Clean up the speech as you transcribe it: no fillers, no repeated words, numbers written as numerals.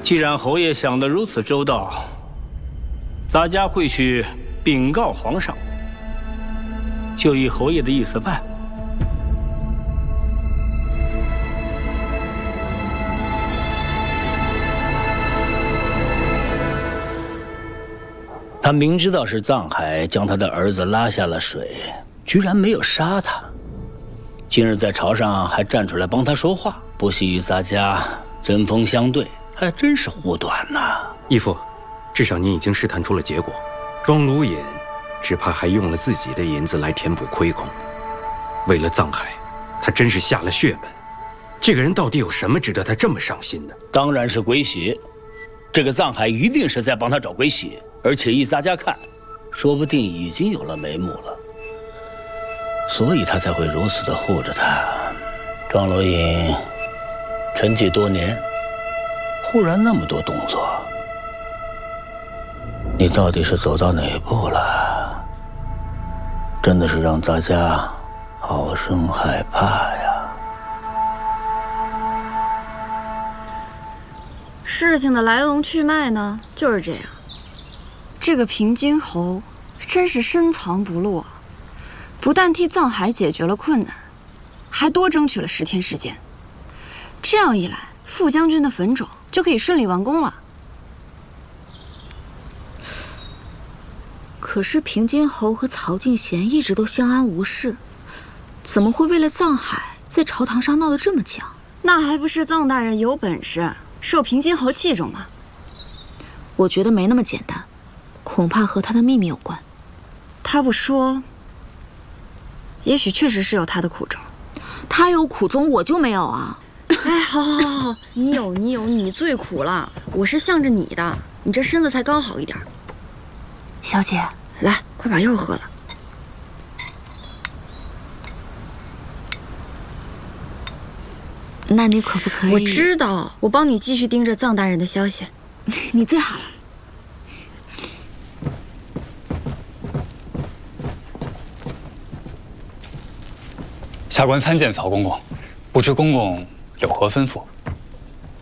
既然侯爷想得如此周到，咱家会去禀告皇上，就依侯爷的意思办。他明知道是藏海将他的儿子拉下了水，居然没有杀他。今日在朝上还站出来帮他说话，不惜与咱家针锋相对，还真是护短呐！ 义父，至少您已经试探出了结果。庄卢隐只怕还用了自己的银子来填补亏空。为了藏海，他真是下了血本。这个人到底有什么值得他这么伤心的？ 当然是龟血。这个藏海一定是在帮他找龟血，而且依咱家看，说不定已经有了眉目了，所以他才会如此的护着他。庄罗隐沉寂多年，忽然那么多动作，你到底是走到哪步了？真的是让咱家好生害怕呀！ 事情的来龙去脉呢，就是这样。这个平津侯真是深藏不露啊，不但替藏海解决了困难，还多争取了10天时间。这样一来，副将军的坟冢就可以顺利完工了。 可是平津侯和曹敬贤一直都相安无事，怎么会为了藏海在朝堂上闹得这么僵？ 那还不是藏大人有本事，受平津侯器重吗？ 我觉得没那么简单，恐怕和他的秘密有关。 他不说，也许确实是有他的苦衷。 他有苦衷，我就没有啊。 哎，好，你有，你最苦了。我是向着你的，你这身子才刚好一点。 小姐， 来，快把药喝了。 那你可不可以？ 我知道，我帮你继续盯着藏大人的消息。 你最好了。 下官参见曹公公，不知公公有何吩咐？